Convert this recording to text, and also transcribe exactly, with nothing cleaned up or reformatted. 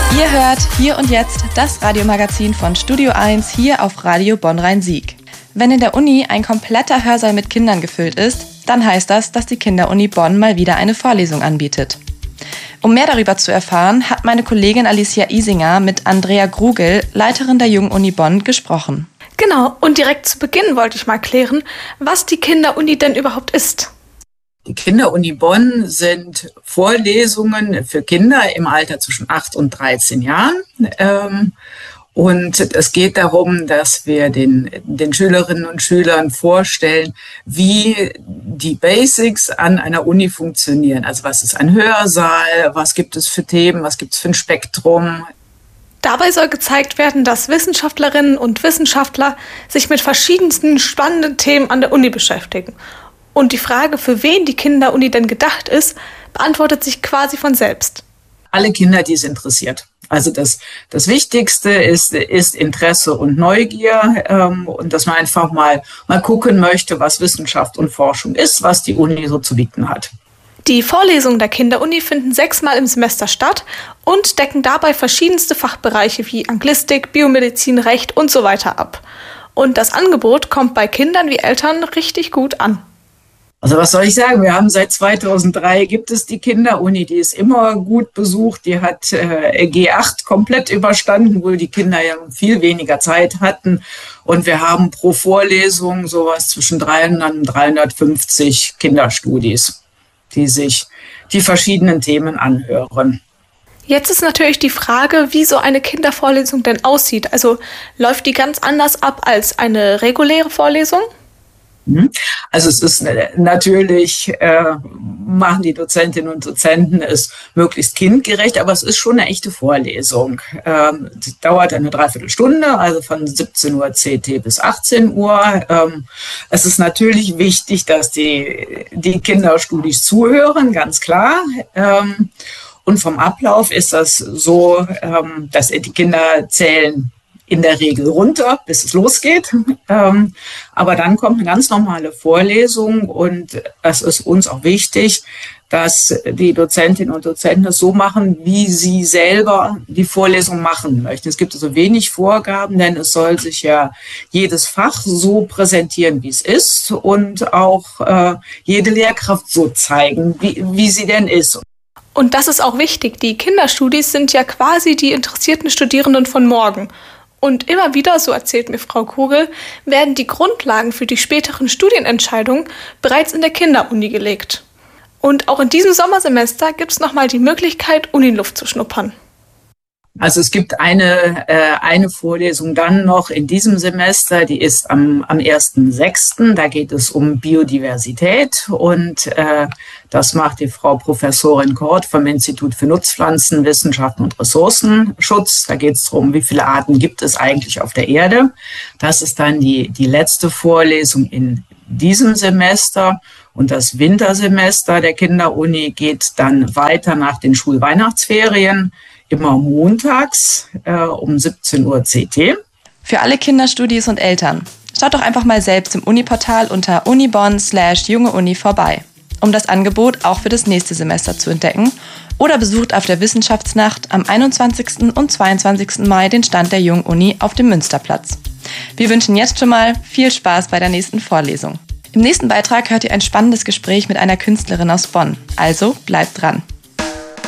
Ihr hört Hier und Jetzt, das Radiomagazin von Studio eins hier auf Radio Bonn-Rhein-Sieg. Wenn in der Uni ein kompletter Hörsaal mit Kindern gefüllt ist, dann heißt das, dass die Kinderuni Bonn mal wieder eine Vorlesung anbietet. Um mehr darüber zu erfahren, hat meine Kollegin Alicia Isinger mit Andrea Grugel, Leiterin der Jungen Uni Bonn, gesprochen. Genau, und direkt zu Beginn wollte ich mal klären, was die Kinderuni denn überhaupt ist. Die Kinderuni Bonn sind Vorlesungen für Kinder im Alter zwischen acht und dreizehn Jahren. Und es geht darum, dass wir den, den Schülerinnen und Schülern vorstellen, wie die Basics an einer Uni funktionieren. Also was ist ein Hörsaal, was gibt es für Themen, was gibt es für ein Spektrum. Dabei soll gezeigt werden, dass Wissenschaftlerinnen und Wissenschaftler sich mit verschiedensten spannenden Themen an der Uni beschäftigen. Und die Frage, für wen die Kinderuni denn gedacht ist, beantwortet sich quasi von selbst. Alle Kinder, die es interessiert. Also das, das Wichtigste ist, ist Interesse und Neugier ähm, und dass man einfach mal, mal gucken möchte, was Wissenschaft und Forschung ist, was die Uni so zu bieten hat. Die Vorlesungen der Kinderuni finden sechsmal im Semester statt und decken dabei verschiedenste Fachbereiche wie Anglistik, Biomedizin, Recht und so weiter ab. Und das Angebot kommt bei Kindern wie Eltern richtig gut an. Also was soll ich sagen, wir haben seit zweitausenddrei gibt es die Kinderuni, die ist immer gut besucht, die hat äh, G acht komplett überstanden, wo die Kinder ja viel weniger Zeit hatten und wir haben pro Vorlesung sowas zwischen dreihundert und dreihundertfünfzig Kinderstudis, die sich die verschiedenen Themen anhören. Jetzt ist natürlich die Frage, wie so eine Kindervorlesung denn aussieht. Also läuft die ganz anders ab als eine reguläre Vorlesung? Also es ist natürlich, äh, machen die Dozentinnen und Dozenten es möglichst kindgerecht, aber es ist schon eine echte Vorlesung. Ähm, die dauert eine Dreiviertelstunde, also von siebzehn Uhr C T bis achtzehn Uhr. Ähm, es ist natürlich wichtig, dass die, die Kinderstudis zuhören, ganz klar. Ähm, und vom Ablauf ist das so, ähm, dass die Kinder zählen in der Regel runter, bis es losgeht. Ähm, aber dann kommt eine ganz normale Vorlesung und es ist uns auch wichtig, dass die Dozentinnen und Dozenten das so machen, wie sie selber die Vorlesung machen möchten. Es gibt also wenig Vorgaben, denn es soll sich ja jedes Fach so präsentieren, wie es ist und auch äh, jede Lehrkraft so zeigen, wie, wie sie denn ist. Und das ist auch wichtig. Die Kinderstudis sind ja quasi die interessierten Studierenden von morgen. Und immer wieder, so erzählt mir Frau Kugel, werden die Grundlagen für die späteren Studienentscheidungen bereits in der Kinderuni gelegt. Und auch in diesem Sommersemester gibt es nochmal die Möglichkeit, Uniluft zu schnuppern. Also es gibt eine, äh, eine Vorlesung dann noch in diesem Semester, die ist am, am ersten sechsten Da geht es um Biodiversität und äh, das macht die Frau Professorin Kort vom Institut für Nutzpflanzenwissenschaften und Ressourcenschutz. Da geht es darum, wie viele Arten gibt es eigentlich auf der Erde. Das ist dann die, die letzte Vorlesung in diesem Semester. Und das Wintersemester der Kinderuni geht dann weiter nach den Schulweihnachtsferien, immer montags äh, um siebzehn Uhr C T. Für alle Kinderstudis und Eltern, schaut doch einfach mal selbst im Uniportal unter unibonn slash junge Uni vorbei, um das Angebot auch für das nächste Semester zu entdecken, oder besucht auf der Wissenschaftsnacht am einundzwanzigsten und zweiundzwanzigsten Mai den Stand der Jungen Uni auf dem Münsterplatz. Wir wünschen jetzt schon mal viel Spaß bei der nächsten Vorlesung. Im nächsten Beitrag hört ihr ein spannendes Gespräch mit einer Künstlerin aus Bonn, also bleibt dran.